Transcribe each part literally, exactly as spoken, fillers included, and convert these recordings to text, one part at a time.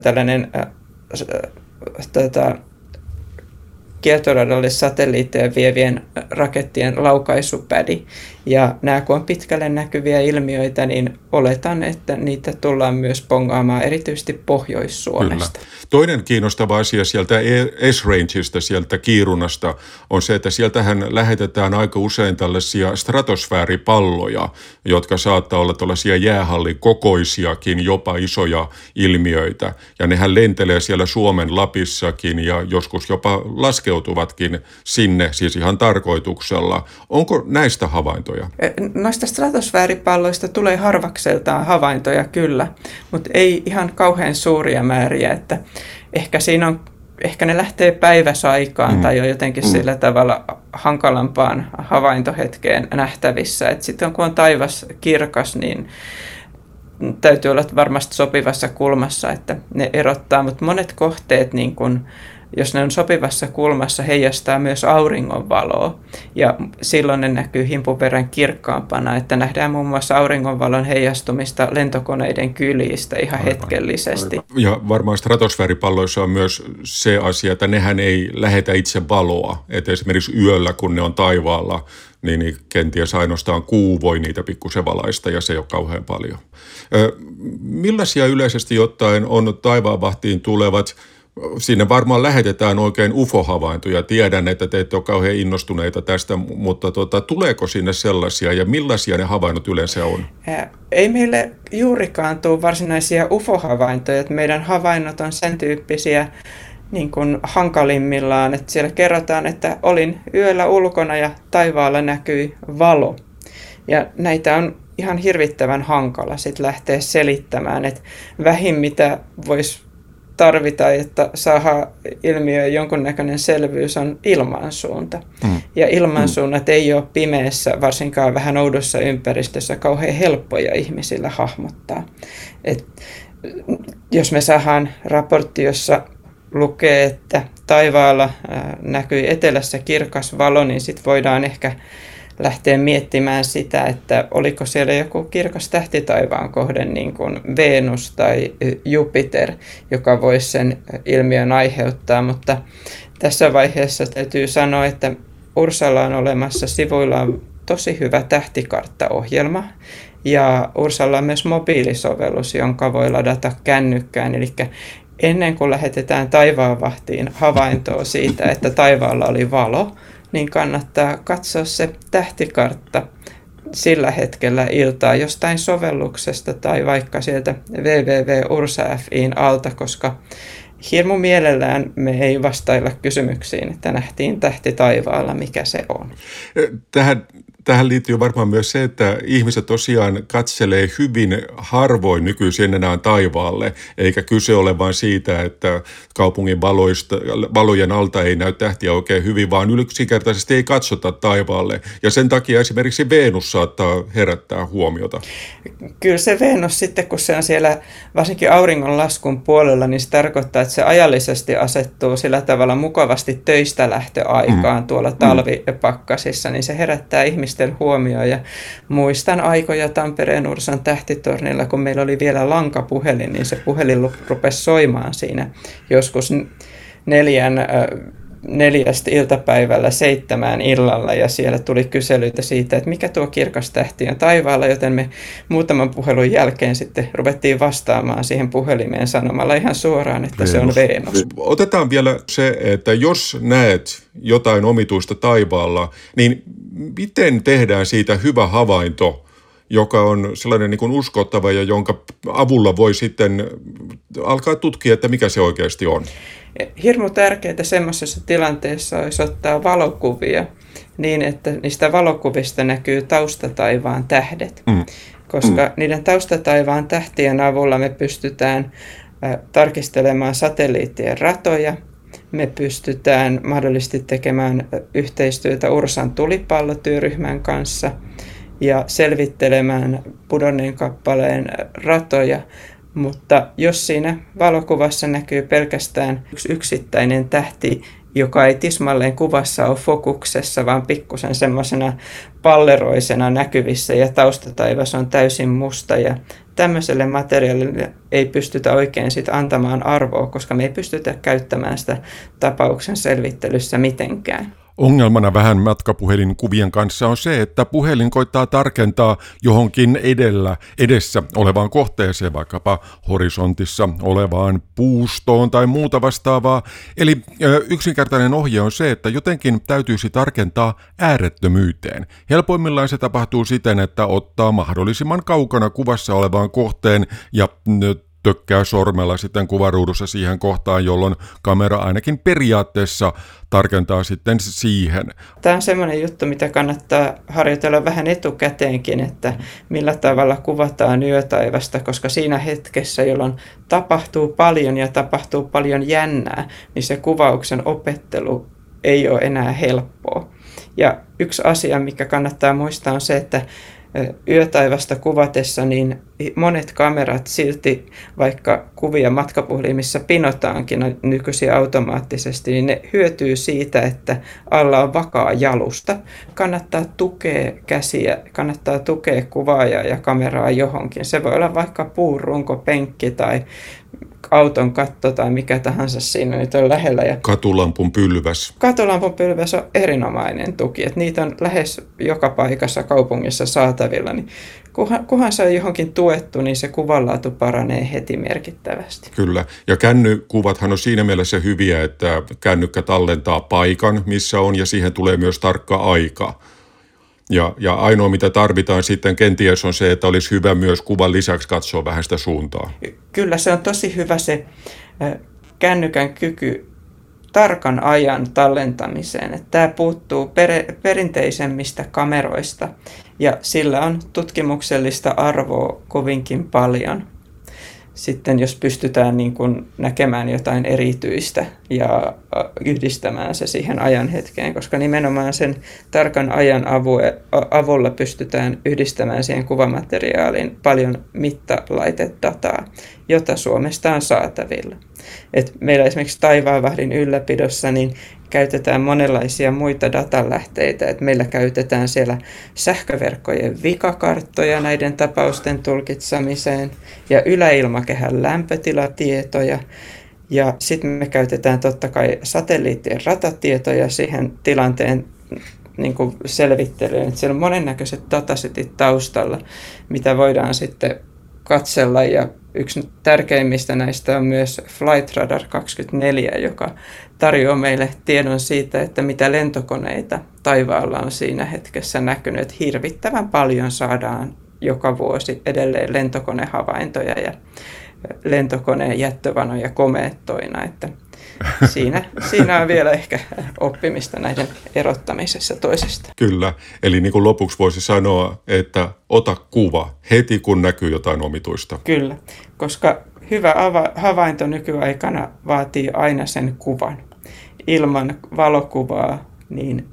tällainen äh, äh, tota, kiertoradalle satelliitteja vievien rakettien laukaisupädi. Ja nämä kun on pitkälle näkyviä ilmiöitä, niin oletan, että niitä tullaan myös pongaamaan erityisesti Pohjois-Suomesta. Kyllä. Toinen kiinnostava asia sieltä S-Rangeista, sieltä Kiirunasta, on se, että sieltähän lähetetään aika usein tällaisia stratosfääripalloja, jotka saattaa olla tällaisia jäähallin kokoisiakin, jopa isoja ilmiöitä. Ja nehän lentelee siellä Suomen Lapissakin ja joskus jopa laskeutuvatkin sinne, siis ihan tarkoituksella. Onko näistä havaintoja? Noista stratosfääripalloista tulee harvakseltaan havaintoja kyllä, mutta ei ihan kauhean suuria määriä, että ehkä siinä on, ehkä ne lähtee päiväsaikaan mm. tai on jotenkin mm. sillä tavalla hankalampaan havaintohetkeen nähtävissä, että sitten kun on taivas kirkas, niin täytyy olla varmasti sopivassa kulmassa, että ne erottaa, mutta monet kohteet niin kun, jos ne on sopivassa kulmassa, heijastaa myös auringonvaloa ja silloin ne näkyy himpun verran kirkkaampana, että nähdään muun muassa auringonvalon heijastumista lentokoneiden kyljistä ihan aivan, hetkellisesti. Aivan. Ja varmaan stratosfääripalloissa on myös se asia, että nehän ei lähetä itse valoa, että esimerkiksi yöllä kun ne on taivaalla, niin kenties ainoastaan kuu voi niitä pikkusen valaista ja se ei ole kauhean paljon. Ö, millaisia yleisesti ottaen on taivaanvahtiin tulevat? Sinne varmaan lähetetään oikein U F O-havaintoja. Tiedän, että te ette ole kauhean innostuneita tästä, mutta tuota, tuleeko sinne sellaisia ja millaisia ne havainnot yleensä on? Ei meille juurikaan tule varsinaisia U F O-havaintoja. Meidän havainnot on sen tyyppisiä niin kuin hankalimmillaan, että siellä kerrotaan, että olin yöllä ulkona ja taivaalla näkyi valo. Ja näitä on ihan hirvittävän hankala sitten lähteä selittämään, että vähin mitä voisi tarvita, että saadaan ilmiöön jonkunnäköinen selvyys, on ilmansuunta. Mm. Ja ilmansuunnat mm. ei ole pimeässä, varsinkaan vähän oudossa ympäristössä, kauhean helppoja ihmisillä hahmottaa. Et jos me saadaan raportti, jossa lukee, että taivaalla näkyy etelässä kirkas valo, niin sitten voidaan ehkä lähteä miettimään sitä, että oliko siellä joku kirkas tähti taivaan kohden, niin kuin Venus tai Jupiter, joka voisi sen ilmiön aiheuttaa. Mutta tässä vaiheessa täytyy sanoa, että Ursalla on olemassa sivuillaan tosi hyvä tähtikarttaohjelma. Ja Ursalla on myös mobiilisovellus, jonka voi ladata kännykkään. Eli ennen kuin lähetetään taivaanvahtiin havaintoa siitä, että taivaalla oli valo, niin kannattaa katsoa se tähtikartta sillä hetkellä iltaa jostain sovelluksesta tai vaikka sieltä double-u double-u double-u piste ursa piste fiin alta, koska hirmu mielellään me ei vastailla kysymyksiin, että nähtiin tähti taivaalla, mikä se on. Tähän Tähän liittyy varmaan myös se, että ihmiset tosiaan katselee hyvin harvoin nykyisin enää taivaalle, eikä kyse ole vain siitä, että kaupungin valoista, valojen alta ei näy tähtiä oikein hyvin, vaan yksinkertaisesti ei katsota taivaalle. Ja sen takia esimerkiksi Venus saattaa herättää huomiota. Kyllä se Venus sitten, kun se on siellä varsinkin auringonlaskun puolella, niin se tarkoittaa, että se ajallisesti asettuu sillä tavalla mukavasti töistä lähtöaikaan mm. tuolla talvipakkasissa, niin se herättää ihmisiä huomioon. Ja muistan aikoja Tampereen Ursan tähtitornilla, kun meillä oli vielä lankapuhelin, niin se puhelin rupesi soimaan siinä joskus neljän, neljästä iltapäivällä seitsemään illalla, ja siellä tuli kyselyitä siitä, että mikä tuo kirkas tähti on taivaalla, joten me muutaman puhelun jälkeen sitten ruvettiin vastaamaan siihen puhelimeen sanomalla ihan suoraan, että Venus. Se on Venus. Otetaan vielä se, että jos näet jotain omituista taivaalla, niin miten tehdään siitä hyvä havainto, joka on sellainen niin kuin uskottava ja jonka avulla voi sitten alkaa tutkia, että mikä se oikeasti on? Hirmu tärkeää semmoisessa tilanteessa olisi ottaa valokuvia niin, että niistä valokuvista näkyy taustataivaan tähdet, mm. koska mm. niiden taustataivaan tähtien avulla me pystytään äh, tarkistelemaan satelliittien ratoja, me pystytään mahdollisesti tekemään yhteistyötä Ursan tulipallotyöryhmän kanssa ja selvittelemään pudonneen kappaleen ratoja. Mutta jos siinä valokuvassa näkyy pelkästään yksi yksittäinen tähti joka ei tismalleen kuvassa ole fokuksessa, vaan pikkusen semmoisena palleroisena näkyvissä ja taustataivas on täysin musta. Ja tämmöiselle materiaalille ei pystytä oikein sit antamaan arvoa, koska me ei pystytä käyttämään sitä tapauksen selvittelyssä mitenkään. Ongelmana vähän matkapuhelinkuvien kanssa on se, että puhelin koittaa tarkentaa johonkin edellä, edessä olevaan kohteeseen, vaikkapa horisontissa olevaan puustoon tai muuta vastaavaa. Eli yksinkertainen ohje on se, että jotenkin täytyisi tarkentaa äärettömyyteen. Helpoimmillaan se tapahtuu siten, että ottaa mahdollisimman kaukana kuvassa olevaan kohteen ja tökkää sormella sitten kuvaruudussa siihen kohtaan, jolloin kamera ainakin periaatteessa tarkentaa sitten siihen. Tämä on semmoinen juttu, mitä kannattaa harjoitella vähän etukäteenkin, että millä tavalla kuvataan yötaivasta, koska siinä hetkessä, jolloin tapahtuu paljon ja tapahtuu paljon jännää, niin se kuvauksen opettelu ei ole enää helppoa. Ja yksi asia, mikä kannattaa muistaa, on se, että yötaivasta kuvatessa niin monet kamerat silti, vaikka kuvia matkapuhelimissa pinotaankin nykyisin automaattisesti, niin ne hyötyy siitä, että alla on vakaa jalusta. Kannattaa tukea käsiä, kannattaa tukea kuvaajaa ja kameraa johonkin. Se voi olla vaikka puurunko, penkki tai auton katto tai mikä tahansa siinä nyt on lähellä. Ja katulampun pylväs. Katulampun pylväs on erinomainen tuki, että niitä on lähes joka paikassa kaupungissa saatavilla. Niin kunhan, kunhan se on johonkin tuettu, niin se kuvanlaatu paranee heti merkittävästi. Kyllä, ja kännykuvathan on siinä mielessä hyviä, että kännykkä tallentaa paikan, missä on, ja siihen tulee myös tarkka aika. Ja, ja ainoa, mitä tarvitaan sitten kenties on se, että olisi hyvä myös kuvan lisäksi katsoa vähän sitä suuntaa. Kyllä, se on tosi hyvä se kännykän kyky tarkan ajan tallentamiseen. Että tämä puuttuu per, perinteisemmistä kameroista ja sillä on tutkimuksellista arvoa kovinkin paljon. Sitten jos pystytään niin kuin näkemään jotain erityistä ja yhdistämään se siihen ajan hetkeen, koska nimenomaan sen tarkan ajan avulla pystytään yhdistämään siihen kuvamateriaaliin paljon mittalaitedataa, jota Suomesta on saatavilla. Et meillä esimerkiksi Taivaanvahdin ylläpidossa niin käytetään monenlaisia muita datalähteitä. Et meillä käytetään siellä sähköverkkojen vikakarttoja näiden tapausten tulkitsemiseen ja yläilmakehän lämpötilatietoja. Ja sitten me käytetään totta kai satelliittien ratatietoja siihen tilanteen niin kuin selvittelyyn. Et siellä on monennäköiset datasetit taustalla, mitä voidaan sitten katsella. Ja yksi tärkeimmistä näistä on myös Flightradar kaksikymmentäneljä, joka tarjoaa meille tiedon siitä, että mitä lentokoneita taivaalla on siinä hetkessä näkynyt. Hirvittävän paljon saadaan joka vuosi edelleen lentokonehavaintoja ja lentokoneen jättövanoja komeettoina. Että siinä, siinä on vielä ehkä oppimista näiden erottamisessa toisesta. Kyllä, eli niin kuin lopuksi voisi sanoa, että ota kuva heti kun näkyy jotain omituista. Kyllä, koska hyvä havainto nykyaikana vaatii aina sen kuvan. Ilman valokuvaa niin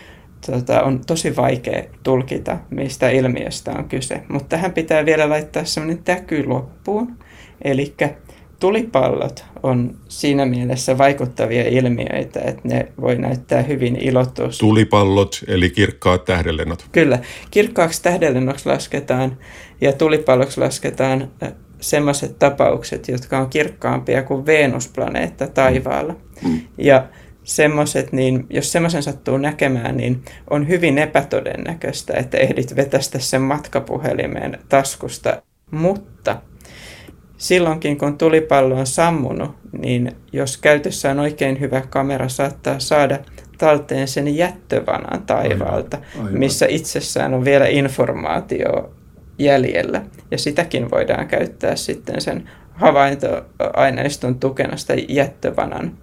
tota, on tosi vaikea tulkita, mistä ilmiöstä on kyse. Mutta tähän pitää vielä laittaa sellainen täky loppuun. Eli tulipallot on siinä mielessä vaikuttavia ilmiöitä, että ne voi näyttää hyvin ilotusta. Tulipallot eli kirkkaat tähdenlennot. Kyllä, kirkkaaksi tähdenlennoksi lasketaan ja tulipalloksi lasketaan sellaiset tapaukset, jotka on kirkkaampia kuin Venus-planeetta taivaalla. Mm. Ja semmoiset, niin jos semmoisen sattuu näkemään, niin on hyvin epätodennäköistä, että ehdit vetästä sen matkapuhelimen taskusta. Mutta silloinkin, kun tulipallo on sammunut, niin jos käytössä on oikein hyvä kamera, saattaa saada talteen sen jättövanan taivaalta, aivan, aivan. missä itsessään on vielä informaatio jäljellä. Ja sitäkin voidaan käyttää sitten sen havaintoaineiston tukena sitä jättövanan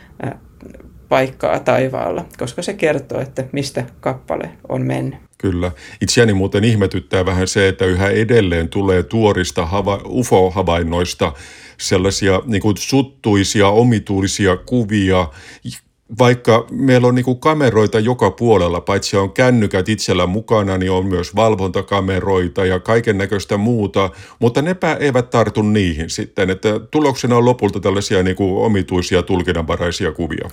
paikkaa taivaalla, koska se kertoo, että mistä kappale on mennyt. Kyllä. Itseäni muuten ihmetyttää vähän se, että yhä edelleen tulee tuorista hava- U F O-havainnoista sellaisia niin kuin suttuisia, omituisia kuvia, vaikka meillä on niin kuin kameroita joka puolella, paitsi on kännykät itsellä mukana, niin on myös valvontakameroita ja kaiken näköistä muuta, mutta nepä eivät tartu niihin sitten, että tuloksena on lopulta tällaisia niin kuin omituisia tulkinnanvaraisia kuvia.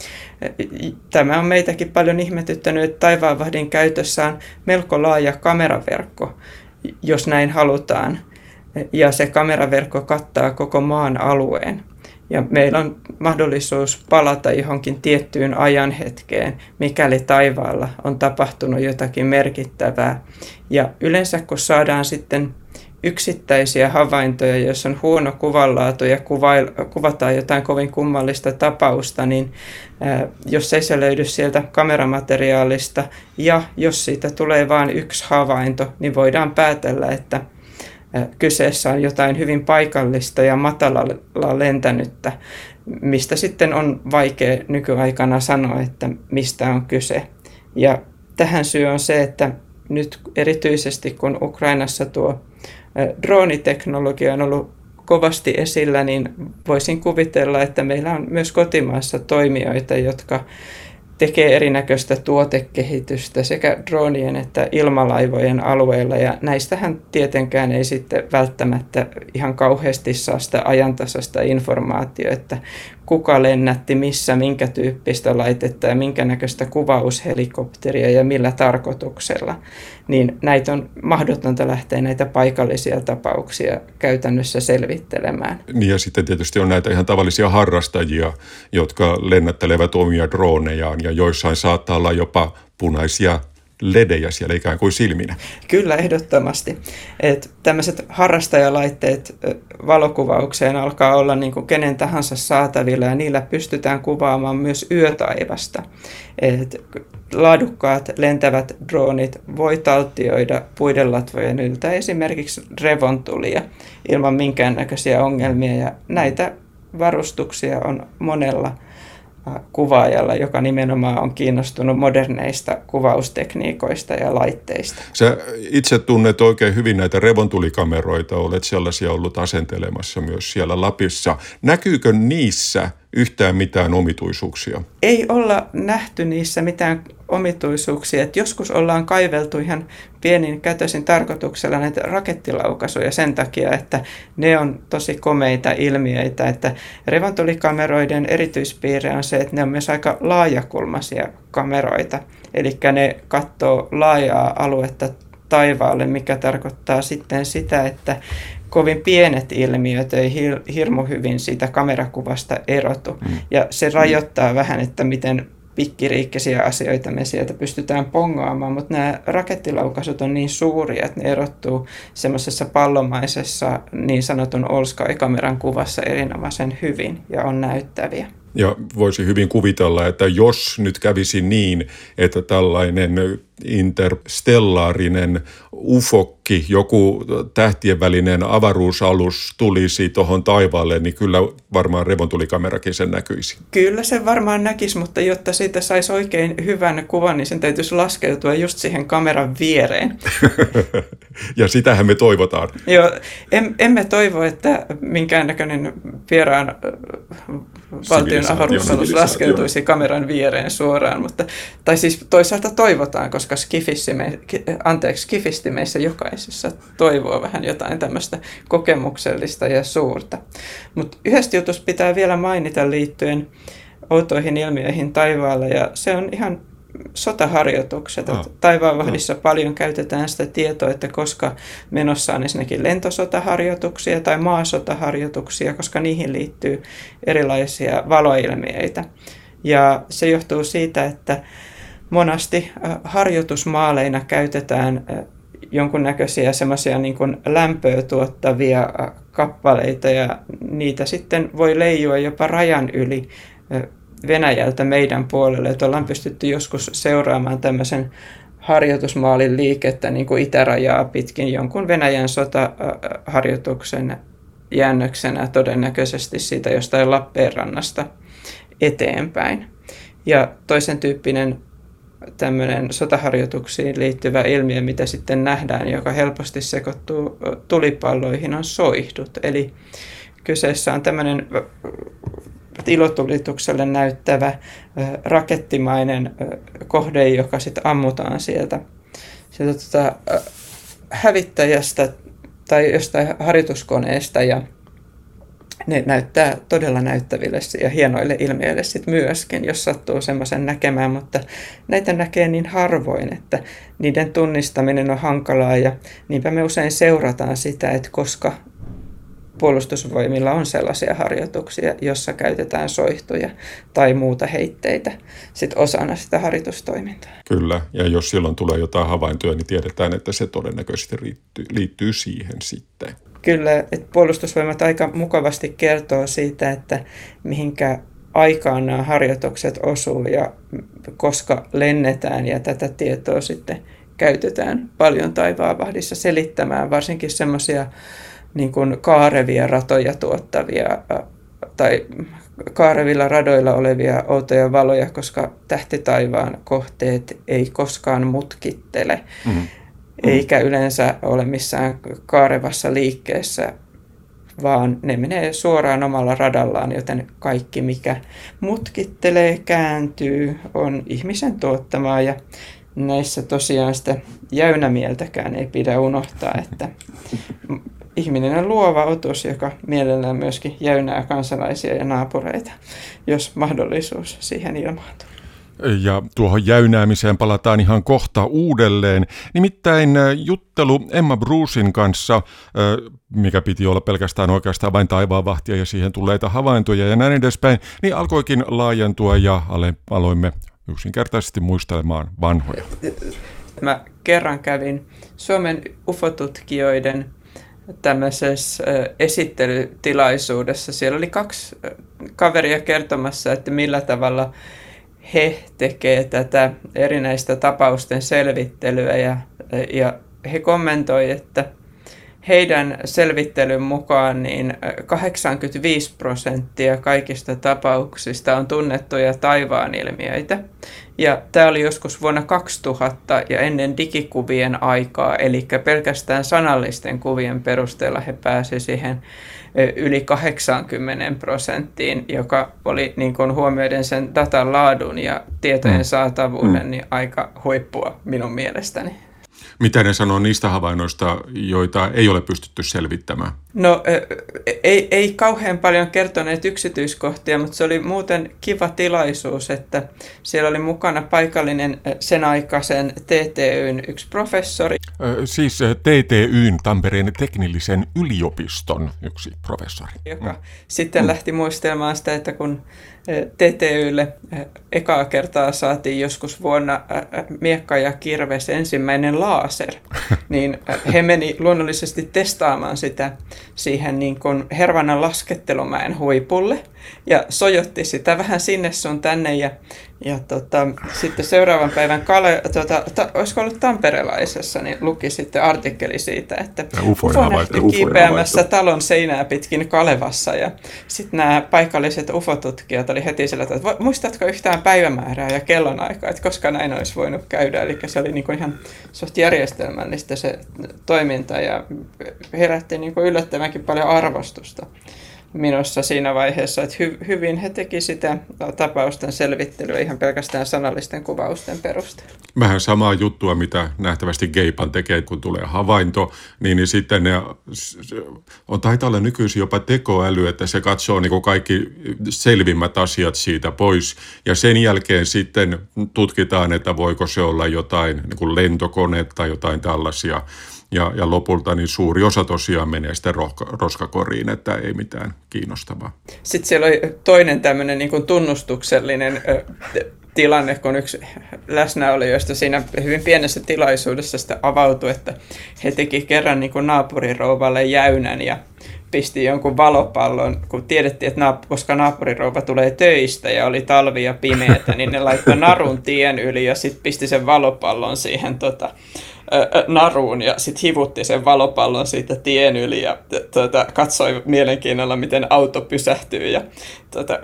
Tämä on meitäkin paljon ihmetyttänyt, että Taivaanvahdin käytössä on melko laaja kameraverkko, jos näin halutaan, ja se kameraverkko kattaa koko maan alueen. Ja meillä on mahdollisuus palata johonkin tiettyyn ajanhetkeen, mikäli taivaalla on tapahtunut jotakin merkittävää. Ja yleensä kun saadaan sitten yksittäisiä havaintoja, jos on huono kuvanlaatu ja kuvataan jotain kovin kummallista tapausta, niin ää, jos ei se löydy sieltä kameramateriaalista ja jos siitä tulee vain yksi havainto, niin voidaan päätellä, että kyseessä on jotain hyvin paikallista ja matalalla lentänyttä, mistä sitten on vaikea nykyaikana sanoa, että mistä on kyse. Ja tähän syy on se, että nyt erityisesti kun Ukrainassa tuo drooniteknologia on ollut kovasti esillä, niin voisin kuvitella, että meillä on myös kotimaassa toimijoita, jotka tekee erinäköistä tuotekehitystä sekä droonien että ilmalaivojen alueella, ja näistähän tietenkään ei sitten välttämättä ihan kauheasti saa sitä ajantasaista informaatiota, että kuka lennätti missä, minkä tyyppistä laitetta ja minkä näköistä kuvaushelikopteria ja millä tarkoituksella, niin näitä on mahdotonta lähteä näitä paikallisia tapauksia käytännössä selvittelemään. Niin ja sitten tietysti on näitä ihan tavallisia harrastajia, jotka lennättelevät omia droonejaan ja joissain saattaa olla jopa punaisia ledejä siellä ikään kuin silminä. Kyllä, ehdottomasti. Että tämmöiset harrastajalaitteet valokuvaukseen alkaa olla niin kuin kenen tahansa saatavilla ja niillä pystytään kuvaamaan myös yötaivasta. Et laadukkaat lentävät droonit voi taltioida puidenlatvojen yltä esimerkiksi revontulia ilman minkäännäköisiä ongelmia ja näitä varustuksia on monella kuvaajalla, joka nimenomaan on kiinnostunut moderneista kuvaustekniikoista ja laitteista. Sä itse tunnet oikein hyvin näitä revontulikameroita, olet sellaisia ollut asentelemassa myös siellä Lapissa. Näkyykö niissä yhtään mitään omituisuuksia? Ei olla nähty niissä mitään omituisuuksia. Et joskus ollaan kaiveltu ihan pienin kätösin tarkoituksella näitä rakettilaukaisuja sen takia, että ne on tosi komeita ilmiöitä. Että revontulikameroiden erityispiirre on se, että ne on myös aika laajakulmaisia kameroita. Eli ne katsoo laajaa aluetta taivaalle, mikä tarkoittaa sitten sitä, että kovin pienet ilmiöt ei hirmu hyvin siitä kamerakuvasta erotu. Mm. Ja se rajoittaa mm. vähän, että miten pikkiriikkisiä asioita me sieltä pystytään pongaamaan, mutta nämä rakettilaukaisut on niin suuria, että ne erottuu semmoisessa pallomaisessa niin sanotun All Sky-kameran kuvassa erinomaisen hyvin ja on näyttäviä. Ja voisi hyvin kuvitella, että jos nyt kävisi niin, että tällainen interstellaarinen ufokki, joku tähtien välinen avaruusalus tulisi tuohon taivaalle, niin kyllä varmaan revontulikameраkin sen näkyisi. Kyllä se varmaan näkisi, mutta jotta siitä saisi oikein hyvän kuvan, niin sen täytyisi laskeutua just siihen kameran viereen. Ja sitähän me toivotaan. Joo, em, emme toivo, että minkäännäköinen vieraan valtion avaruusalus laskeutuisi joo. kameran viereen suoraan, mutta, tai siis toisaalta toivotaan, koska skifistime, anteeksi, skifistimeissä jokaisessa toivoo vähän jotain tämmöistä kokemuksellista ja suurta. Mutta yhdestä jutusta pitää vielä mainita liittyen outoihin ilmiöihin taivaalla, ja se on ihan sotaharjoitukset. Ah. Taivaanvahdissa ah. paljon käytetään sitä tietoa, että koska menossa on ensinnäkin lentosotaharjoituksia tai maasotaharjoituksia, koska niihin liittyy erilaisia valoilmiöitä. Ja se johtuu siitä, että monasti harjoitusmaaleina käytetään jonkunnäköisiä semmoisia niin kuin lämpöä tuottavia kappaleita ja niitä sitten voi leijua jopa rajan yli Venäjältä meidän puolelle, että ollaan pystytty joskus seuraamaan tämmöisen harjoitusmaalin liikettä niin kuin itärajaa pitkin jonkun Venäjän sotaharjoituksen jäännöksenä todennäköisesti siitä jostain Lappeenrannasta eteenpäin. Ja toisen tyyppinen tämmöinen sotaharjoituksiin liittyvä ilmiö, mitä sitten nähdään, joka helposti sekoittuu tulipalloihin, on soihdut. Eli kyseessä on tämmöinen ilotulitukselle näyttävä rakettimainen kohde, joka sitten ammutaan sieltä, sieltä tota, hävittäjästä tai jostain harjoituskoneesta, ja ne näyttää todella näyttäville ja hienoille ilmiöille sit myöskin, jos sattuu semmoisen näkemään, mutta näitä näkee niin harvoin, että niiden tunnistaminen on hankalaa, ja niinpä me usein seurataan sitä, että koska puolustusvoimilla on sellaisia harjoituksia, jossa käytetään soihtuja tai muuta heitteitä sit osana sitä harjoitustoimintaa. Kyllä, ja jos silloin tulee jotain havaintoja, niin tiedetään, että se todennäköisesti liittyy, liittyy siihen sitten. Kyllä, että puolustusvoimat aika mukavasti kertoo siitä, että mihinkä aikaan nämä harjoitukset osuu ja koska lennetään, ja tätä tietoa sitten käytetään paljon taivaanvahdissa selittämään varsinkin semmoisia niin kuin kaarevia ratoja tuottavia tai kaarevilla radoilla olevia outoja valoja, koska tähtitaivaan kohteet ei koskaan mutkittele, mm-hmm. eikä yleensä ole missään kaarevassa liikkeessä, vaan ne menee suoraan omalla radallaan, joten kaikki mikä mutkittelee, kääntyy, on ihmisen tuottamaa, ja näissä tosiaan sitä jäynämieltäkään ei pidä unohtaa, että ihminen on luova otus, joka mielellään myöskin jäynää kansalaisia ja naapureita, jos mahdollisuus siihen ilmaantuu. Ja tuohon jäynäämiseen palataan ihan kohta uudelleen. Nimittäin juttelu Emma Brucein kanssa, mikä piti olla pelkästään oikeastaan vain taivaanvahtia ja siihen tulleita havaintoja ja näin edespäin, niin alkoikin laajentua ja aloimme yksinkertaisesti muistelemaan vanhoja. Mä kerran kävin Suomen ufotutkijoiden tämmöisessä esittelytilaisuudessa. Siellä oli kaksi kaveria kertomassa, että millä tavalla he tekevät tätä erinäistä tapausten selvittelyä, ja, ja he kommentoi, että heidän selvittelyn mukaan niin kahdeksankymmentäviisi prosenttia kaikista tapauksista on tunnettuja taivaanilmiöitä. Ja tämä oli joskus vuonna kaksituhatta ja ennen digikuvien aikaa, eli pelkästään sanallisten kuvien perusteella he pääsivät siihen yli kahdeksankymmentä prosenttiin, joka oli niin kuin huomioiden sen datan laadun ja tietojen saatavuuden niin aika huippua minun mielestäni. Mitä ne sanoo niistä havainnoista, joita ei ole pystytty selvittämään? No ei, ei kauhean paljon kertoneet yksityiskohtia, mutta se oli muuten kiva tilaisuus, että siellä oli mukana paikallinen sen aikaisen T T Y:n yksi professori. Siis T T Y:n Tampereen teknillisen yliopiston yksi professori. Joka mm. sitten lähti muistelemaan sitä, että kun T T Y:lle ekaa kertaa saatiin joskus vuonna miekka ja kirves ensimmäinen laser, niin he meni luonnollisesti testaamaan sitä siihen niin kuin Hervannan laskettelumäen huipulle ja sojotti sitä vähän sinne sun tänne, ja, ja tota, sitten seuraavan päivän Kale, tota, ta, olisiko ollut tamperelaisessa, niin luki sitten artikkeli siitä, että ufo nähty kiipeämässä talon seinää pitkin Kalevassa, ja sitten nämä paikalliset ufotutkijat oli heti sillä, että muistatko yhtään päivämäärää ja kellonaikaa, että koska näin olisi voinut käydä, eli se oli niin kuin ihan suht järjestelmällistä se toiminta, ja herätti niin kuin yllättävänkin paljon arvostusta minussa siinä vaiheessa, että hy- hyvin he teki sitä tapausten selvittelyä ihan pelkästään sanallisten kuvausten perusteella. Vähän samaa juttua, mitä nähtävästi Geipan tekee, kun tulee havainto, niin, niin sitten ne on taitaa olla nykyisin jopa tekoäly, että se katsoo niin kuin kaikki selvimmät asiat siitä pois, ja sen jälkeen sitten tutkitaan, että voiko se olla jotain niin kuin lentokone tai jotain tällaisia. Ja, ja lopulta niin suuri osa tosiaan menee sitten rohka, roskakoriin, että ei mitään kiinnostavaa. Sitten siellä oli toinen tämmöinen niin kuin tunnustuksellinen ö, tilanne, kun yksi läsnäolijoista siinä hyvin pienessä tilaisuudessa sitä avautui, että he teki kerran niin kuin naapurirouvalle jäynän ja pisti jonkun valopallon, kun tiedettiin, että naap- koska naapurirouva tulee töistä ja oli talvi ja pimeätä, niin ne laittoi narun tien yli ja sitten pisti sen valopallon siihen tota, naruun ja sitten hivutti sen valopallon siitä tien yli ja tuota, katsoi mielenkiinnolla, miten auto pysähtyy, ja tuota,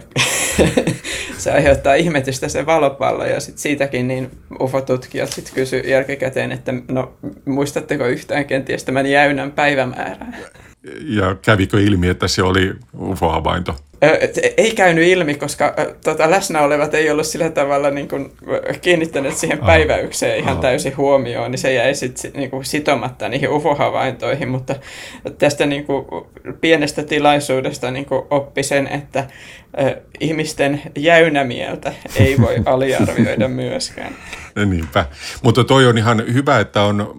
se aiheuttaa ihmetystä se valopallo, ja sitten siitäkin niin ufotutkijat sitten kysyi jälkikäteen, että no muistatteko yhtään kenties tämän jäynän päivämäärää? Ja kävikö ilmi, että se oli ufo-havainto? Ei käynyt ilmi, koska tota, läsnä olevat ei ollut sillä tavalla niin kuin, kiinnittäneet siihen päiväykseen ihan Aha. täysin huomioon, niin se jäi sit, niin kuin, sitomatta niihin U F O-havaintoihin, mutta tästä niin kuin, pienestä tilaisuudesta niin kuin, oppi sen, että äh, ihmisten jäynämieltä ei voi aliarvioida myöskään. Niinpä. Mutta toi on ihan hyvä, että on,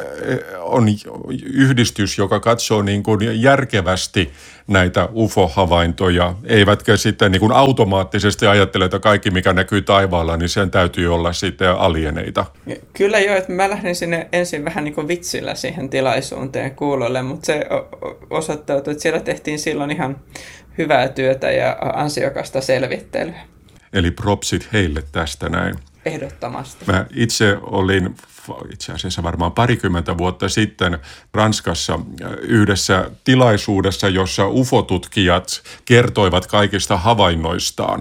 on yhdistys, joka katsoo niin kuin järkevästi näitä U F O-havaintoja, eivätkä sitten niin kuin automaattisesti ajattele, että kaikki mikä näkyy taivaalla, niin sen täytyy olla sitten alieneita. Kyllä joo, että mä lähdin sinne ensin vähän niin kuin vitsillä siihen tilaisuuteen kuulolle, mutta se osoittautui, että siellä tehtiin silloin ihan hyvää työtä ja ansiokasta selvittelyä. Eli propsit heille tästä näin. Ehdottomasti. Mä itse olin itse asiassa varmaan parikymmentä vuotta sitten Ranskassa yhdessä tilaisuudessa, jossa U F O-tutkijat kertoivat kaikista havainnoistaan.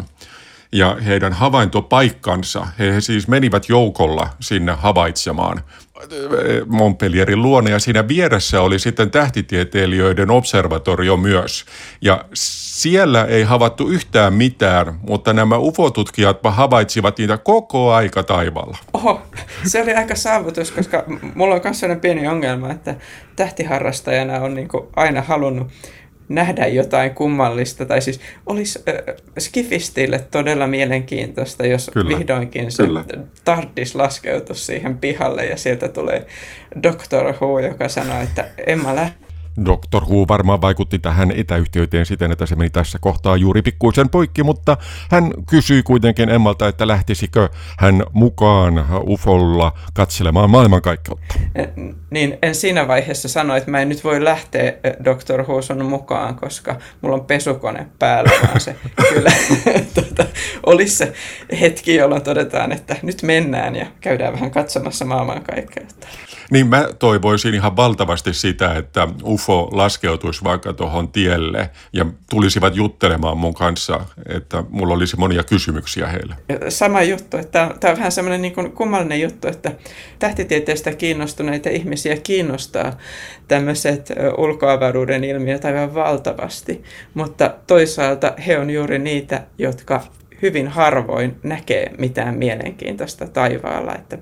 Ja heidän havaintopaikkansa, he siis menivät joukolla sinne havaitsemaan Montpellierin luona, ja siinä vieressä oli sitten tähtitieteilijöiden observatorio myös. Ja siellä ei havaittu yhtään mitään, mutta nämä U F O-tutkijat havaitsivat niitä koko aika taivaalla. Oho, se oli aika saavutus, koska mulla on myös sellainen pieni ongelma, että tähtiharrastajana on niin kuin aina halunnut nähdä jotain kummallista, tai siis olisi äh, skifistille todella mielenkiintoista, jos kyllä, vihdoinkin se kyllä. TARDIS laskeutuisi siihen pihalle ja sieltä tulee doktor Who, joka sanoo, että Emma lähtee. doktor Who varmaan vaikutti tähän etäyhteyteen siten, että se meni tässä kohtaa juuri pikkuisen poikki, mutta hän kysyi kuitenkin Emmalta, että lähtisikö hän mukaan U F O:lla katselemaan maailmankaikkeutta. Niin, en siinä vaiheessa sano, että mä en nyt voi lähteä doktor Whoson mukaan, koska mulla on pesukone päällä, vaan se kyllä tuota, olisi se hetki, jolloin todetaan, että nyt mennään ja käydään vähän katsomassa maailmankaikkeutta. Niin mä toivoisin ihan valtavasti sitä, että U F O laskeutuisi vaikka tuohon tielle ja tulisivat juttelemaan mun kanssa, että mulla olisi monia kysymyksiä heille. Sama juttu, että tämä on vähän semmoinen niin kuin kummallinen juttu, että tähtitieteestä kiinnostuneita ihmisiä kiinnostaa tämmöiset ulkoavaruuden ilmiöt aivan valtavasti, mutta toisaalta he on juuri niitä, jotka hyvin harvoin näkee mitään mielenkiintoista taivaalla, että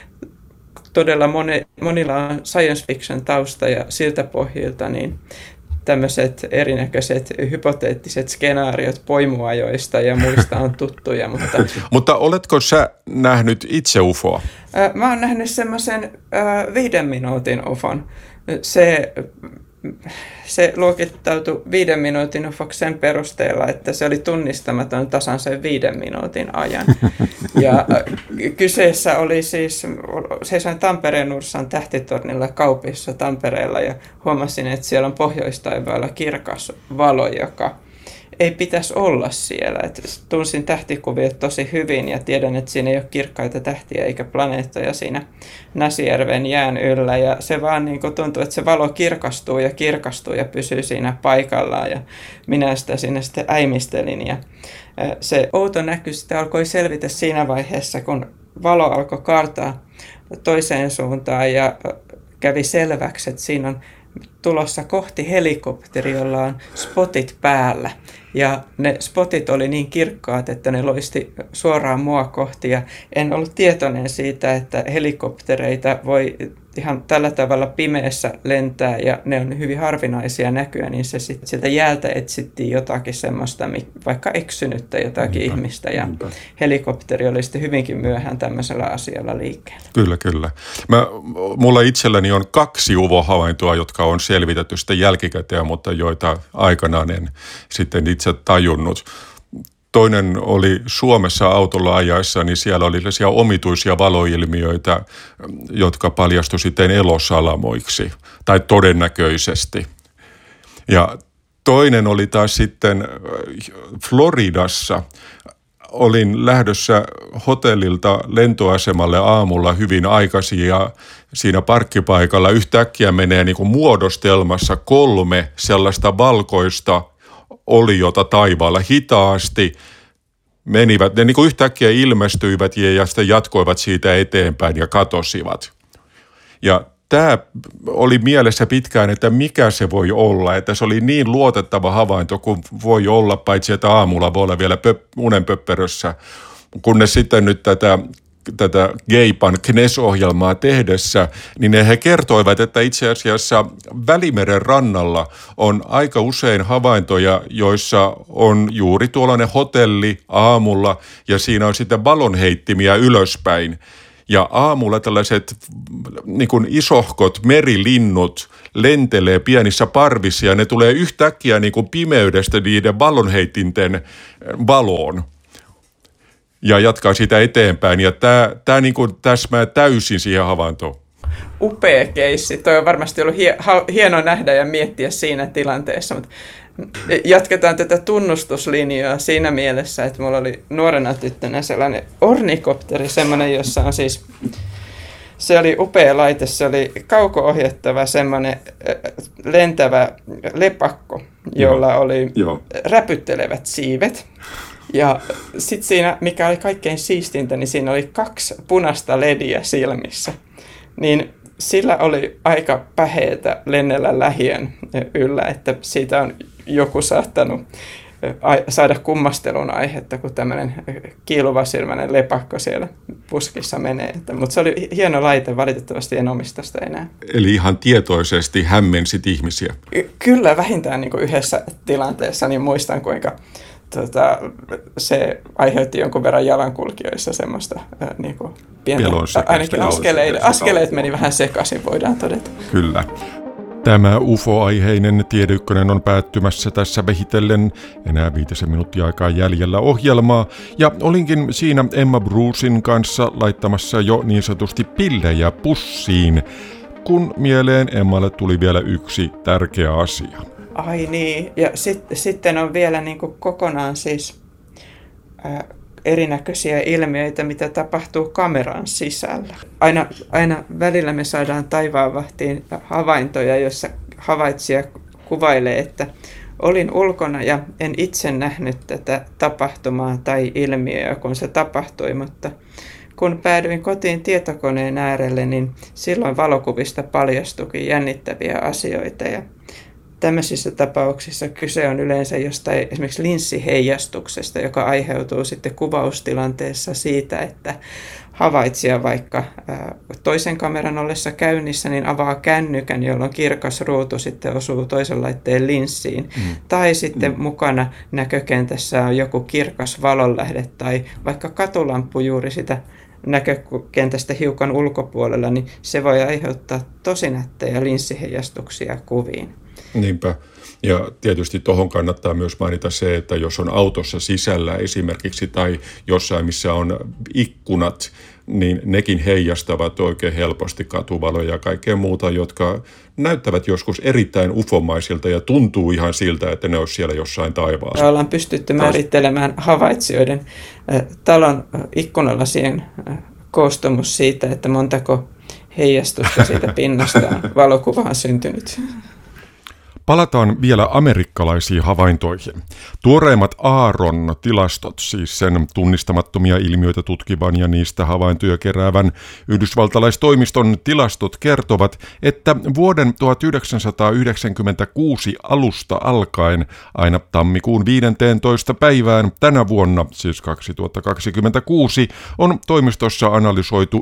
todella moni, monilla on science fiction tausta ja siltä pohjilta niin tämmöiset erinäköiset hypoteettiset skenaariot poimuajoista ja muista on tuttuja. Mutta, mutta oletko sä nähnyt itse U F Oa? Mä oon nähnyt semmoisen äh, viiden minuutin U F On. Se, se luokittautui viiden minuutin U F Oksi sen perusteella, että se oli tunnistamaton tasan sen viiden minuutin ajan. Ja kyseessä oli siis, seisoin Tampereen Urssan tähtitornilla Kaupissa Tampereella ja huomasin, että siellä on pohjoistaivaalla kirkas valo, joka ei pitäisi olla siellä. Et tunsin tähtikuviot tosi hyvin ja tiedän, että siinä ei ole kirkkaita tähtiä eikä planeettoja siinä Näsijärven jään yllä. Ja se vaan niin kuin tuntuu, että se valo kirkastuu ja kirkastuu ja pysyy siinä paikallaan. Ja minä sitä siinä sitten äimistelin. Ja se outo näky sitten alkoi selvitä siinä vaiheessa, kun valo alkoi kaartaa toiseen suuntaan ja kävi selväksi, että siinä on tulossa kohti helikopteri, jolla on spotit päällä. Ja ne spotit oli niin kirkkaat, että ne loisti suoraan mua kohti. Ja en ollut tietoinen siitä, että helikoptereita voi ihan tällä tavalla pimeässä lentää ja ne on hyvin harvinaisia näkyä, niin se sitten sieltä jäältä etsittiin jotakin semmoista, vaikka eksynyttä jotakin niinpä, ihmistä ja niinpä. Helikopteri oli sitten hyvinkin myöhään tämmöisellä asialla liikkeellä. Kyllä, kyllä. Mä, mulla itselläni on kaksi U F O-havaintoa, jotka on selvitetty sitten jälkikäteen, mutta joita aikanaan en sitten itse tajunnut. Toinen oli Suomessa autolla ajaessa, niin siellä oli sellaisia omituisia valoilmiöitä, jotka paljastui sitten elosalamoiksi, tai todennäköisesti. Ja toinen oli taas sitten Floridassa. Olin lähdössä hotellilta lentoasemalle aamulla hyvin aikaisin ja siinä parkkipaikalla yhtäkkiä menee niin kuin muodostelmassa kolme sellaista valkoista oliota taivaalla hitaasti menivät. Ne niin kuin yhtäkkiä ilmestyivät ja sitten jatkoivat siitä eteenpäin ja katosivat. Ja tämä oli mielessä pitkään, että mikä se voi olla, että se oli niin luotettava havainto kuin voi olla, paitsi että aamulla voi olla vielä pöp- unenpöpperössä, kunnes sitten nyt tätä tätä Geipan K N E S-ohjelmaa tehdessä, niin he kertoivat, että itse asiassa Välimeren rannalla on aika usein havaintoja, joissa on juuri tuollainen hotelli aamulla ja siinä on sitten valonheittimiä ylöspäin. Ja aamulla tällaiset niin kuin isohkot merilinnut lentelee pienissä parvissa ja ne tulee yhtäkkiä niin kuin pimeydestä niiden valonheittinten valoon. Ja jatkaa sitä eteenpäin. Ja tämä, tämä niin kuin täsmää täysin siihen havaintoon. Upea keissi. Toi on varmasti ollut hie, hieno nähdä ja miettiä siinä tilanteessa. Mutta jatketaan tätä tunnustuslinjaa siinä mielessä, että mulla oli nuorena tyttönä sellainen ornikopteri, semmoinen, jossa on siis... Se oli upea laite. Se oli kauko-ohjattava semmoinen lentävä lepakko, jolla Joo. oli Joo. räpyttelevät siivet. Ja sitten siinä, mikä oli kaikkein siistintä, niin siinä oli kaksi punaista lediä silmissä. Niin sillä oli aika päheetä lennellä lähiön yllä, että siitä on joku saattanut saada kummastelun aihetta, kun tämmöinen kiiluvasilmäinen lepakko siellä puskissa menee. Mutta se oli hieno laite, valitettavasti en omista sitä enää. Eli ihan tietoisesti hämmensit ihmisiä? Kyllä, vähintään niin kuin yhdessä tilanteessa, niin muistan kuinka... Tota, se aiheutti jonkun verran jalankulkijoissa semmoista äh, niin kuin pientä, ainakin askeleet, askeleet meni vähän sekaisin, voidaan todeta. Kyllä. Tämä U F O-aiheinen Tiede Ykkönen on päättymässä tässä vähitellen enää viitisen minuuttia aikaa jäljellä ohjelmaa. Ja olinkin siinä Emma Brucein kanssa laittamassa jo niin sanotusti pillejä pussiin, kun mieleen Emmalle tuli vielä yksi tärkeä asia. Ai niin, ja sit, sitten on vielä niin kuin kokonaan siis ää, erinäköisiä ilmiöitä, mitä tapahtuu kameran sisällä. Aina, aina välillä me saadaan taivaanvahtiin havaintoja, joissa havaitsija kuvailee, että olin ulkona ja en itse nähnyt tätä tapahtumaa tai ilmiöä, kun se tapahtui, mutta kun päädyin kotiin tietokoneen äärelle, niin silloin valokuvista paljastuikin jännittäviä asioita ja tämmöisissä tapauksissa kyse on yleensä jostain esimerkiksi linssiheijastuksesta, joka aiheutuu sitten kuvaustilanteessa siitä, että havaitsija vaikka toisen kameran ollessa käynnissä, niin avaa kännykän, jolloin kirkas ruutu sitten osuu toisen laitteen linssiin. Mm. Tai sitten mm. mukana näkökentässä on joku kirkas valonlähde tai vaikka katulamppu juuri sitä näkökentästä hiukan ulkopuolella, niin se voi aiheuttaa tosi nättejä linssiheijastuksia kuviin. Niinpä. Ja tietysti tuohon kannattaa myös mainita se, että jos on autossa sisällä esimerkiksi tai jossain, missä on ikkunat, niin nekin heijastavat oikein helposti katuvaloja ja kaikkea muuta, jotka näyttävät joskus erittäin ufomaisilta ja tuntuu ihan siltä, että ne olisi siellä jossain taivaassa. Ollaan pystytty määrittelemään havaitsijoiden talon ikkunalasien koostumus siitä, että montako heijastusta siitä pinnasta on valokuvaan syntynyt. Palataan vielä amerikkalaisiin havaintoihin. Tuoreimmat Aaron-tilastot, siis sen tunnistamattomia ilmiöitä tutkivan ja niistä havaintoja keräävän yhdysvaltalaistoimiston tilastot kertovat, että vuoden tuhatyhdeksänsataayhdeksänkymmentäkuusi alusta alkaen aina tammikuun viidenteentoista päivään tänä vuonna, siis kaksituhattakaksikymmentäkuusi, on toimistossa analysoitu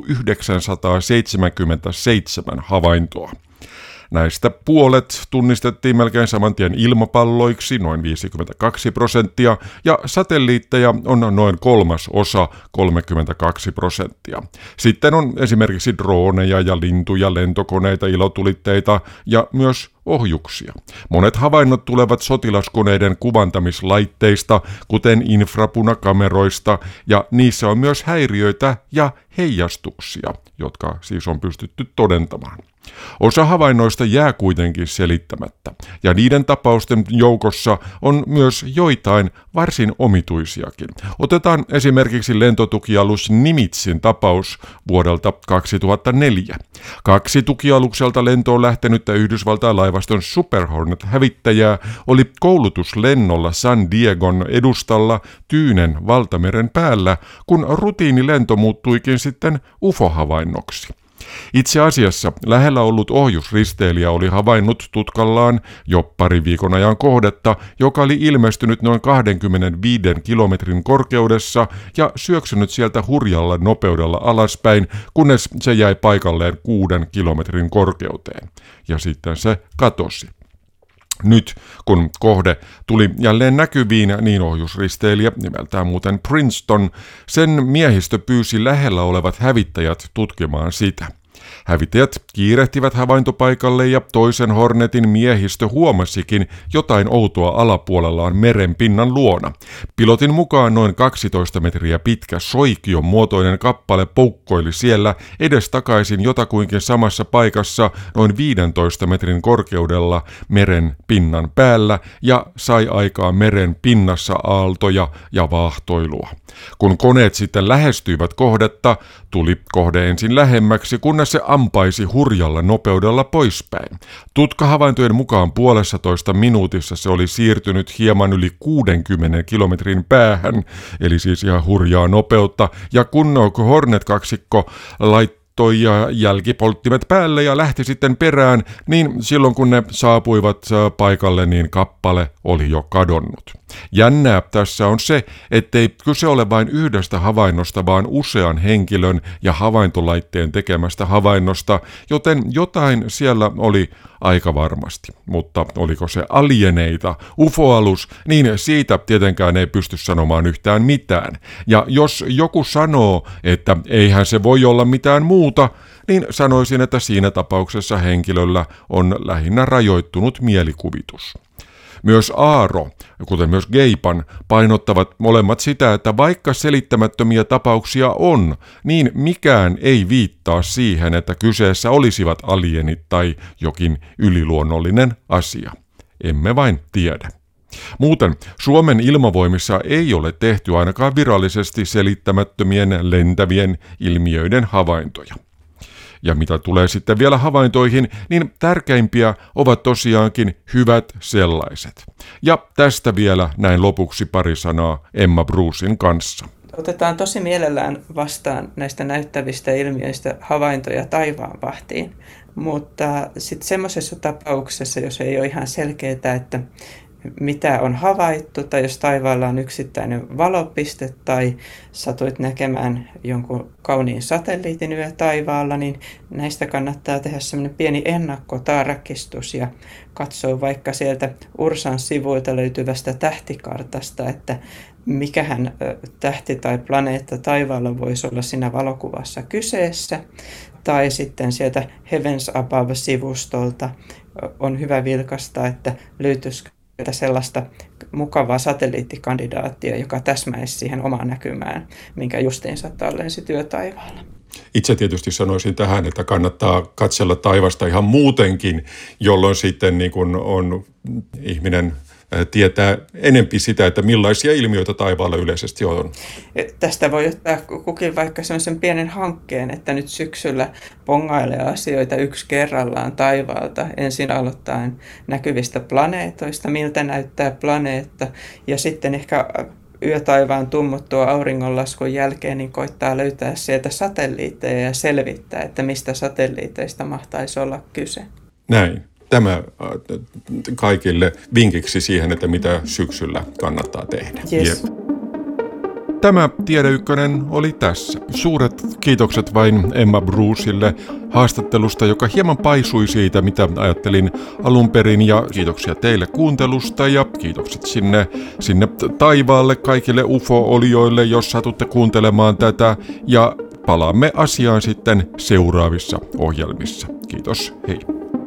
yhdeksänsataaseitsemänkymmentäseitsemän havaintoa. Näistä puolet tunnistettiin melkein saman tien ilmapalloiksi, noin viisikymmentäkaksi prosenttia, ja satelliitteja on noin kolmas osa, kolmekymmentäkaksi prosenttia. Sitten on esimerkiksi drooneja ja lintuja, lentokoneita, ilotulitteita ja myös ohjuksia. Monet havainnot tulevat sotilaskoneiden kuvantamislaitteista, kuten infrapunakameroista, ja niissä on myös häiriöitä ja heijastuksia, jotka siis on pystytty todentamaan. Osa havainnoista jää kuitenkin selittämättä, ja niiden tapausten joukossa on myös joitain varsin omituisiakin. Otetaan esimerkiksi lentotukialus Nimitsin tapaus vuodelta kaksituhattaneljä. Kaksi tukialukselta lentoon lähtenyttä Yhdysvaltain laivaston Super Hornet-hävittäjää oli koulutuslennolla San Diegon edustalla Tyynen valtameren päällä, kun rutiinilento muuttuikin sitten U F O-havainnoksi. Itse asiassa lähellä ollut ohjusristeilijä oli havainnut tutkallaan jo pari viikon ajan kohdetta, joka oli ilmestynyt noin kaksikymmentäviisi kilometrin korkeudessa ja syöksynyt sieltä hurjalla nopeudella alaspäin, kunnes se jäi paikalleen kuuden kilometrin korkeuteen. Ja sitten se katosi. Nyt, kun kohde tuli jälleen näkyviin, niin ohjusristeilijä, nimeltään muuten Princeton, sen miehistö pyysi lähellä olevat hävittäjät tutkimaan sitä. Hävittäjät kiirehtivät havaintopaikalle ja toisen Hornetin miehistö huomasikin jotain outoa alapuolellaan meren pinnan luona. Pilotin mukaan noin kaksitoista metriä pitkä soikion muotoinen kappale poukkoili siellä edestakaisin jotakuinkin samassa paikassa noin viidentoista metrin korkeudella meren pinnan päällä ja sai aikaan meren pinnassa aaltoja ja vaahtoilua. Kun koneet sitten lähestyivät kohdetta, tuli kohde ensin lähemmäksi, kunnes se ampaisi hurjalla nopeudella poispäin. Tutkahavaintojen mukaan puolessa toista minuutissa se oli siirtynyt hieman yli kuudenkymmenen kilometrin päähän, eli siis ihan hurjaa nopeutta, ja kun Hornet-kaksikko laittoi ja jälkipolttimet päälle ja lähti sitten perään, niin silloin kun ne saapuivat paikalle, niin kappale oli jo kadonnut. Jännää tässä on se, ettei kyse ole vain yhdestä havainnosta, vaan usean henkilön ja havaintolaitteen tekemästä havainnosta, joten jotain siellä oli aika varmasti. Mutta oliko se alieneita, U F O-alus, niin siitä tietenkään ei pysty sanomaan yhtään mitään. Ja jos joku sanoo, että eihän se voi olla mitään muuta, niin sanoisin, että siinä tapauksessa henkilöllä on lähinnä rajoittunut mielikuvitus. Myös Aaro, kuten myös Geipan, painottavat molemmat sitä, että vaikka selittämättömiä tapauksia on, niin mikään ei viittaa siihen, että kyseessä olisivat alienit tai jokin yliluonnollinen asia. Emme vain tiedä. Muuten Suomen ilmavoimissa ei ole tehty ainakaan virallisesti selittämättömien lentävien ilmiöiden havaintoja. Ja mitä tulee sitten vielä havaintoihin, niin tärkeimpiä ovat tosiaankin hyvät sellaiset. Ja tästä vielä näin lopuksi pari sanaa Emma Brucein kanssa. Otetaan tosi mielellään vastaan näistä näyttävistä ilmiöistä havaintoja taivaanvahtiin, mutta sitten semmoisessa tapauksessa, jos ei ole ihan selkeää, että mitä on havaittu, tai jos taivaalla on yksittäinen valopiste tai satuit näkemään jonkun kauniin satelliitin yö taivaalla, niin näistä kannattaa tehdä semmoinen pieni ennakkotarkistus ja katsoa vaikka sieltä Ursan sivuilta löytyvästä tähtikartasta, että mikähän tähti tai planeetta taivaalla voisi olla siinä valokuvassa kyseessä, tai sitten sieltä Heavens Above-sivustolta on hyvä vilkaista, että löytyisikö sellaista mukavaa satelliittikandidaattia, joka täsmäisi siihen omaan näkymään, minkä justiinsa tallensi työtaivaalla. Itse tietysti sanoisin tähän, että kannattaa katsella taivasta ihan muutenkin, jolloin sitten niin kun on ihminen tietää enempi sitä, että millaisia ilmiöitä taivaalla yleisesti on. Tästä voi ottaa kukin vaikka sellaisen pienen hankkeen, että nyt syksyllä pongailee asioita yksi kerrallaan taivaalta. Ensin aloittaen näkyvistä planeetoista, miltä näyttää planeetta, ja sitten ehkä yötaivaan tummuttua auringonlaskun jälkeen niin koittaa löytää sieltä satelliitteja ja selvittää, että mistä satelliiteista mahtaisi olla kyse. Näin. Tämä kaikille vinkiksi siihen, että mitä syksyllä kannattaa tehdä. Yes. Tämä Tiede Ykkönen oli tässä. Suuret kiitokset vain Emma Brucelle haastattelusta, joka hieman paisui siitä, mitä ajattelin alun perin. Ja kiitoksia teille kuuntelusta ja kiitokset sinne, sinne taivaalle kaikille U F O-olioille, jos satutte kuuntelemaan tätä. Ja palaamme asiaan sitten seuraavissa ohjelmissa. Kiitos, hei.